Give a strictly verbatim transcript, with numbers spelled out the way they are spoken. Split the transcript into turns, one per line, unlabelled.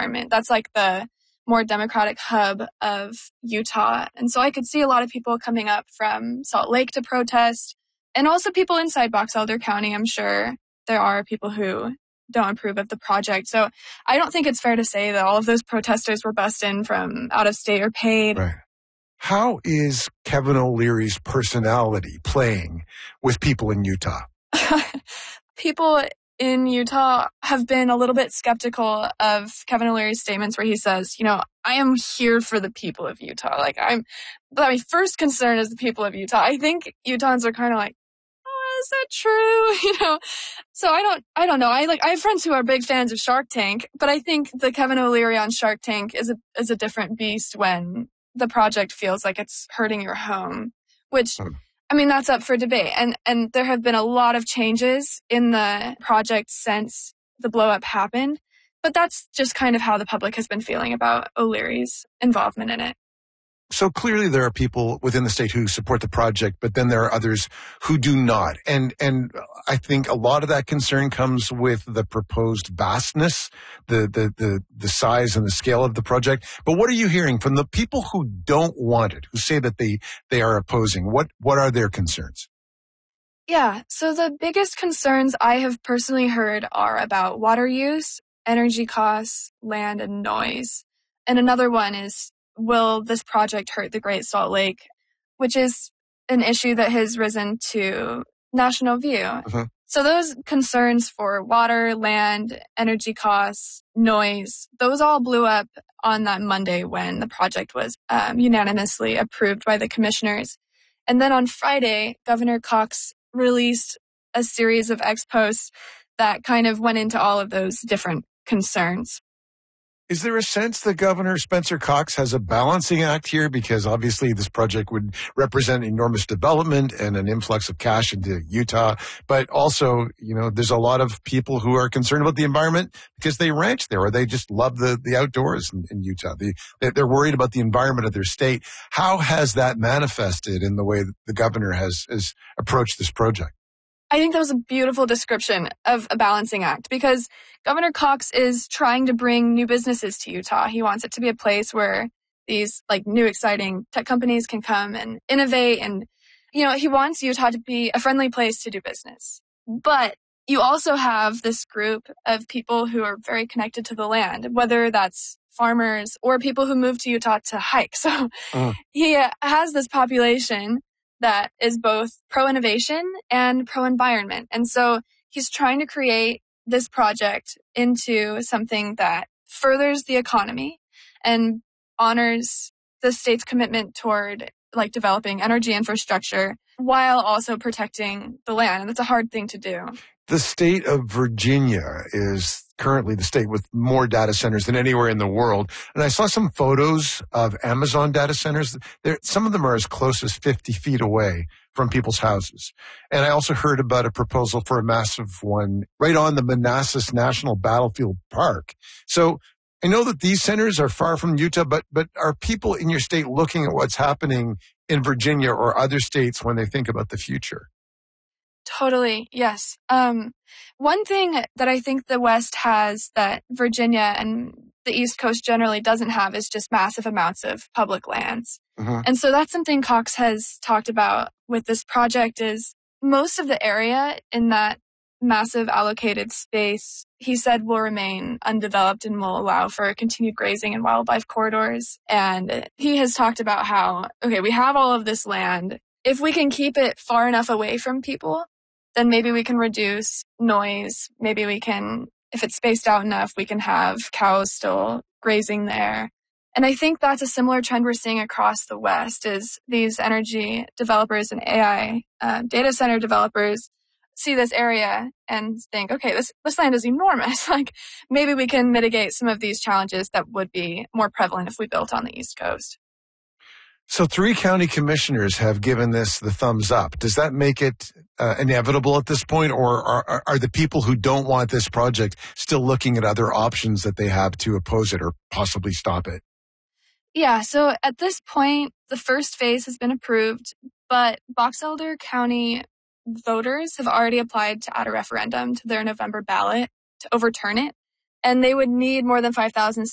environment. That's like the more democratic hub of Utah. And so I could see a lot of people coming up from Salt Lake to protest, and also people inside Box Elder County. I'm sure there are people who don't approve of the project. So I don't think it's fair to say that all of those protesters were bussed in from out of state or paid.
Right. How is Kevin O'Leary's personality playing with people in Utah?
People in Utah have been a little bit skeptical of Kevin O'Leary's statements where he says, you know, I am here for the people of Utah. Like, I'm, my first concern is the people of Utah. I think Utahns are kind of like, oh, is that true? You know, so I don't, I don't know. I like, I have friends who are big fans of Shark Tank, but I think the Kevin O'Leary on Shark Tank is a, is a different beast when the project feels like it's hurting your home, which, I mean, that's up for debate. And and there have been a lot of changes in the project since the blow up happened. But that's just kind of how the public has been feeling about O'Leary's involvement in it.
So clearly there are people within the state who support the project, but then there are others who do not. And and I think a lot of that concern comes with the proposed vastness, the the the, the size and the scale of the project. But what are you hearing from the people who don't want it, who say that they, they are opposing? What what are their concerns?
Yeah, so the biggest concerns I have personally heard are about water use, energy costs, land, and noise. And another one is, will this project hurt the Great Salt Lake, which is an issue that has risen to national view. Uh-huh. So those concerns for water, land, energy costs, noise, those all blew up on that Monday when the project was um, unanimously approved by the commissioners. And then on Friday, Governor Cox released a series of ex posts that kind of went into all of those different concerns.
Is there a sense that Governor Spencer Cox has a balancing act here? Because obviously this project would represent enormous development and an influx of cash into Utah. But also, you know, there's a lot of people who are concerned about the environment because they ranch there or they just love the, the outdoors in, in Utah. The, they're worried about the environment of their state. How has that manifested in the way that the governor has, has approached this project?
I think that was a beautiful description of a balancing act because Governor Cox is trying to bring new businesses to Utah. He wants it to be a place where these like new exciting tech companies can come and innovate. And, you know, he wants Utah to be a friendly place to do business. But you also have this group of people who are very connected to the land, whether that's farmers or people who move to Utah to hike. So uh. he has this population that is both pro-innovation and pro-environment. And so he's trying to create this project into something that furthers the economy and honors the state's commitment toward like developing energy infrastructure while also protecting the land. And that's a hard thing to do.
The state of Virginia is currently the state with more data centers than anywhere in the world. And I saw some photos of Amazon data centers. There, some of them are as close as fifty feet away from people's houses. And I also heard about a proposal for a massive one right on the Manassas National Battlefield Park. So I know that these centers are far from Utah, but, but are people in your state looking at what's happening in Virginia or other states when they think about the future?
Totally. Yes. Um, one thing that I think the West has that Virginia and the East Coast generally doesn't have is just massive amounts of public lands. Mm-hmm. And so that's something Cox has talked about with this project is most of the area in that massive allocated space, he said, will remain undeveloped and will allow for continued grazing and wildlife corridors. And he has talked about how, okay, we have all of this land. If we can keep it far enough away from people, then maybe we can reduce noise. Maybe we can, if it's spaced out enough, we can have cows still grazing there. And I think that's a similar trend we're seeing across the West is these energy developers and A I uh, data center developers see this area and think, okay, this, this land is enormous. Like maybe we can mitigate some of these challenges that would be more prevalent if we built on the East Coast.
So three county commissioners have given this the thumbs up. Does that make it uh, inevitable at this point, or are, are the people who don't want this project still looking at other options that they have to oppose it or possibly stop it?
Yeah, so at this point, the first phase has been approved, but Box Elder County voters have already applied to add a referendum to their November ballot to overturn it. And they would need more than five thousand